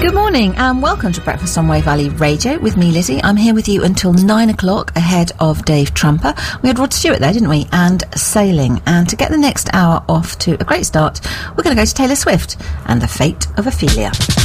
Good morning and welcome to Breakfast on Way Valley Radio with me, Lizzie. I'm here with you until 9 o'clock ahead of Dave Trumper. We had Rod Stewart there, didn't we? And Sailing. And to get the next hour off to a great start, we're going to go to Taylor Swift and The Fate of Ophelia.